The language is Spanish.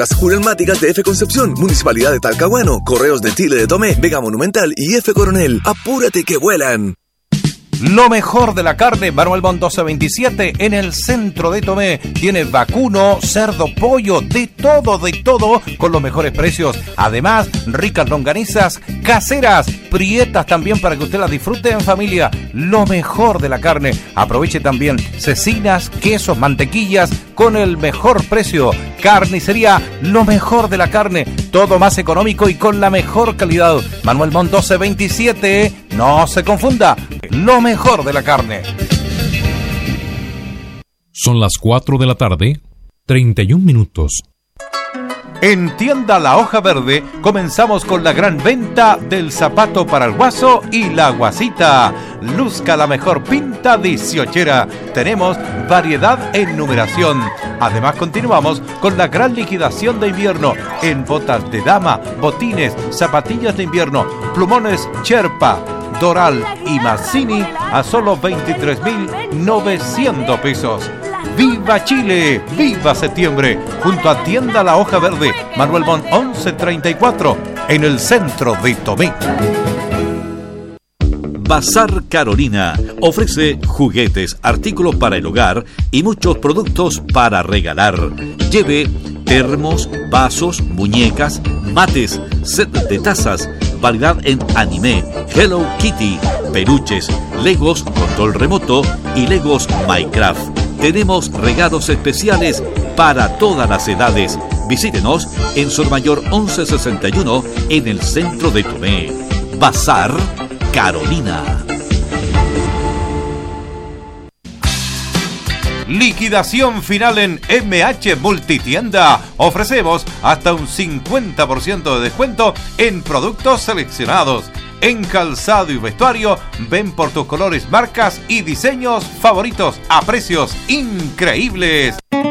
Las Julelmáticas de F Concepción, Municipalidad de Talcahuano, Correos de Chile de Tomé, Vega Monumental y F Coronel. ¡Apúrate que vuelan! Lo mejor de la carne, Manuel Montt 1227, en el centro de Tomé. Tiene vacuno, cerdo, pollo, de todo, con los mejores precios. Además, ricas longanizas caseras, prietas también para que usted las disfrute en familia. Lo mejor de la carne. Aproveche también cecinas, quesos, mantequillas, con el mejor precio. Carnicería, lo mejor de la carne. Todo más económico y con la mejor calidad. Manuel Montt 1227, no se confunda. Lo mejor de la carne. Son las 4 de la tarde, 31 minutos. En Tienda La Hoja Verde comenzamos con la gran venta del zapato para el guaso y la guasita. Luzca la mejor pinta 18era. Tenemos variedad en numeración. Además continuamos con la gran liquidación de invierno en botas de dama, botines, zapatillas de invierno, plumones Sherpa, Doral y Mazzini a solo 23.900 pesos. ¡Viva Chile! ¡Viva septiembre! Junto a Tienda La Hoja Verde, Manuel Montt 1134, en el centro de Tomé. Bazar Carolina ofrece juguetes, artículos para el hogar y muchos productos para regalar. Lleve termos, vasos, muñecas, mates, set de tazas, variedad en anime, Hello Kitty, peluches, Legos, control remoto y Legos Minecraft. Tenemos regalos especiales para todas las edades. Visítenos en Sormayor 1161 en el centro de Tomé. Bazar Carolina. Liquidación final en MH Multitienda. Ofrecemos hasta un 50% de descuento en productos seleccionados. En calzado y vestuario, ven por tus colores, marcas y diseños favoritos a precios increíbles.